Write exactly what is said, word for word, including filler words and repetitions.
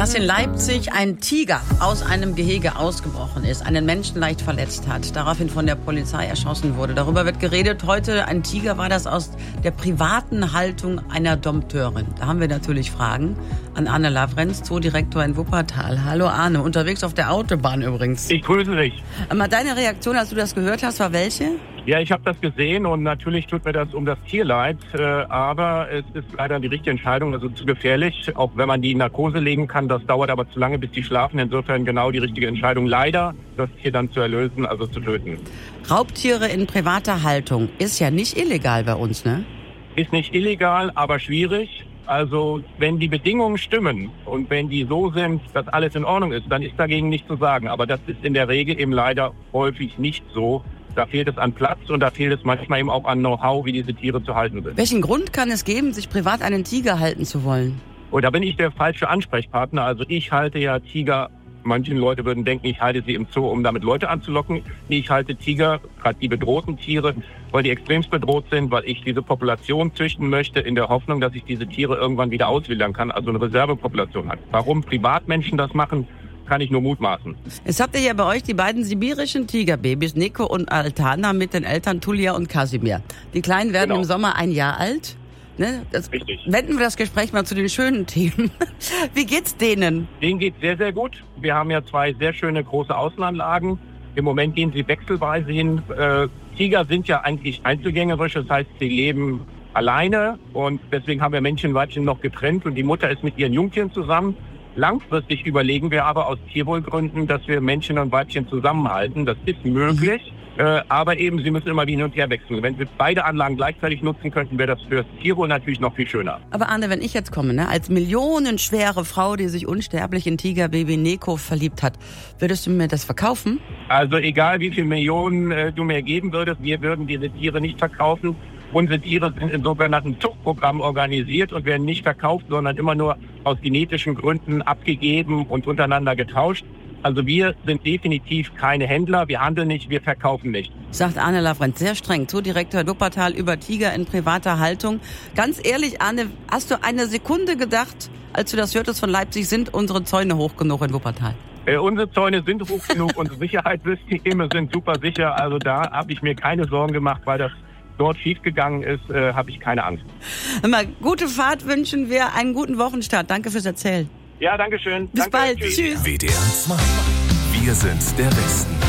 Dass in Leipzig ein Tiger aus einem Gehege ausgebrochen ist, einen Menschen leicht verletzt hat, daraufhin von der Polizei erschossen wurde. Darüber wird geredet. Heute ein Tiger war das aus der privaten Haltung einer Dompteurin. Da haben wir natürlich Fragen an Arne Lavrenz, Zoodirektor in Wuppertal. Hallo Arne, unterwegs auf der Autobahn übrigens. Ich grüße dich. Aber deine Reaktion, als du das gehört hast, war welche? Ja, ich habe das gesehen und natürlich tut mir das um das Tier leid, äh, aber es ist leider die richtige Entscheidung, also zu gefährlich, auch wenn man die in Narkose legen kann, das dauert aber zu lange, bis die schlafen, insofern genau die richtige Entscheidung, leider das Tier dann zu erlösen, also zu töten. Raubtiere in privater Haltung ist ja nicht illegal bei uns, ne? Ist nicht illegal, aber schwierig. Also wenn die Bedingungen stimmen und wenn die so sind, dass alles in Ordnung ist, dann ist dagegen nichts zu sagen, aber das ist in der Regel eben leider häufig nicht so. Da fehlt es an Platz und da fehlt es manchmal eben auch an Know-how, wie diese Tiere zu halten sind. Welchen Grund kann es geben, sich privat einen Tiger halten zu wollen? Und da bin ich der falsche Ansprechpartner. Also ich halte ja Tiger, manche Leute würden denken, ich halte sie im Zoo, um damit Leute anzulocken. Ich halte Tiger, gerade die bedrohten Tiere, weil die extremst bedroht sind, weil ich diese Population züchten möchte, in der Hoffnung, dass ich diese Tiere irgendwann wieder auswildern kann, also eine Reservepopulation hat. Warum Privatmenschen das machen, kann ich nur mutmaßen. Jetzt habt ihr ja bei euch die beiden sibirischen Tigerbabys, Nico und Altana, mit den Eltern Tulia und Kasimir. Die Kleinen werden Genau. im Sommer ein Jahr alt. Ne? Das Richtig. Wenden wir das Gespräch mal zu den schönen Themen. Wie geht's denen? Denen geht's sehr, sehr gut. Wir haben ja zwei sehr schöne große Außenanlagen. Im Moment gehen sie wechselweise hin. Äh, Tiger sind ja eigentlich einzelgängerisch, das heißt, sie leben alleine und deswegen haben wir Männchen und Weibchen noch getrennt und die Mutter ist mit ihren Jungtieren zusammen. Langfristig überlegen wir aber aus Tierwohlgründen, dass wir Männchen und Weibchen zusammenhalten. Das ist möglich, äh, aber eben, sie müssen immer wie hin und her wechseln. Wenn wir beide Anlagen gleichzeitig nutzen könnten, wäre das für das Tierwohl natürlich noch viel schöner. Aber Arne, wenn ich jetzt komme, ne, als millionenschwere Frau, die sich unsterblich in Tigerbaby Nico verliebt hat, würdest du mir das verkaufen? Also egal, wie viele Millionen äh, du mir geben würdest, wir würden diese Tiere nicht verkaufen. Unsere Tiere sind in sogenannten Zuchtprogrammen organisiert und werden nicht verkauft, sondern immer nur aus genetischen Gründen abgegeben und untereinander getauscht. Also wir sind definitiv keine Händler, wir handeln nicht, wir verkaufen nicht. Sagt Arne Lavrenz, sehr streng, Zoodirektor Wuppertal über Tiger in privater Haltung. Ganz ehrlich, Arne, hast du eine Sekunde gedacht, als du das hörtest von Leipzig, sind unsere Zäune hoch genug in Wuppertal? Äh, unsere Zäune sind hoch genug, unsere Sicherheitssysteme sind super sicher, also da habe ich mir keine Sorgen gemacht, weil das dort schiefgegangen ist, äh, habe ich keine Angst. Immer gute Fahrt wünschen wir, einen guten Wochenstart. Danke fürs Erzählen. Ja, danke schön. Bis Danke, bald. tschüss. Tschüss. W D R zwei. Wir sind der Westen.